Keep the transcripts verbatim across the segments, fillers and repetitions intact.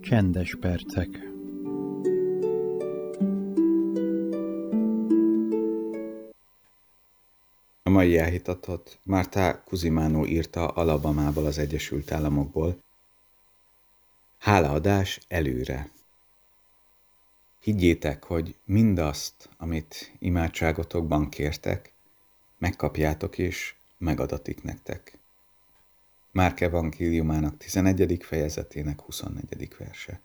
Csendes percek. A mai elhitatot Marta Cusimano írta Alabamából, az Egyesült Államokból. Hálaadás előre. Higgyétek, hogy mindazt, amit imádságotokban kértek, megkapjátok és megadatik nektek. Márk evangéliumának tizenegyedik fejezetének huszonnegyedik verse.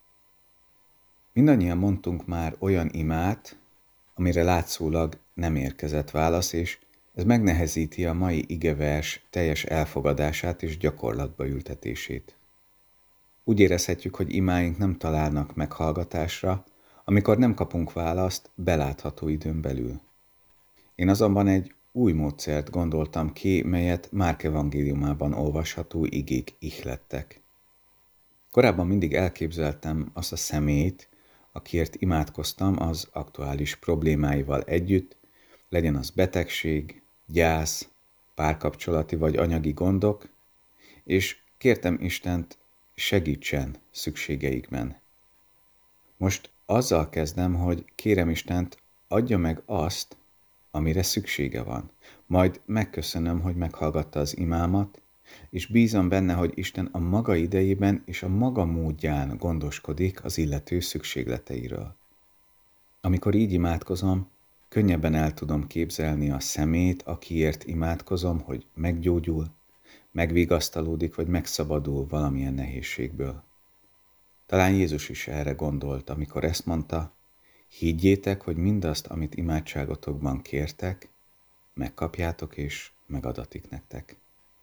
Mindannyian mondtunk már olyan imát, amire látszólag nem érkezett válasz, és ez megnehezíti a mai igevers teljes elfogadását és gyakorlatba ültetését. Úgy érezhetjük, hogy imáink nem találnak meghallgatásra, amikor nem kapunk választ belátható időn belül. Én azonban egy új módszert gondoltam ki, melyet Márk evangéliumában olvasható igék ihlettek. Korábban mindig elképzeltem azt a személyt, akiért imádkoztam az aktuális problémáival együtt, legyen az betegség, gyász, párkapcsolati vagy anyagi gondok, és kértem Istent, segítsen szükségeikben. Most azzal kezdem, hogy kérem Istent, adja meg azt, amire szüksége van. Majd megköszönöm, hogy meghallgatta az imámat, és bízom benne, hogy Isten a maga idejében és a maga módján gondoskodik az illető szükségleteiről. Amikor így imádkozom, könnyebben el tudom képzelni a szemét, akiért imádkozom, hogy meggyógyul, megvigasztalódik, vagy megszabadul valamilyen nehézségből. Talán Jézus is erre gondolt, amikor ezt mondta, higgyétek, hogy mindazt, amit imádságotokban kértek, megkapjátok és megadatik nektek.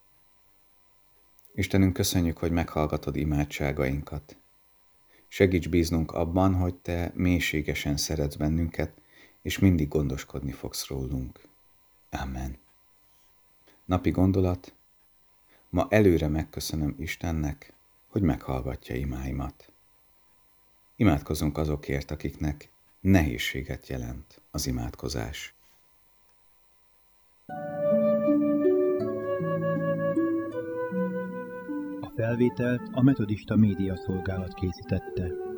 Istenünk, köszönjük, hogy meghallgatod imádságainkat. Segíts bíznunk abban, hogy Te mélységesen szeretsz bennünket, és mindig gondoskodni fogsz rólunk. Amen. Napi gondolat. Ma előre megköszönöm Istennek, hogy meghallgatja imáimat. Imádkozunk azokért, akiknek nehézséget jelent az imádkozás. A felvételt a Metodista Média Szolgálat készítette.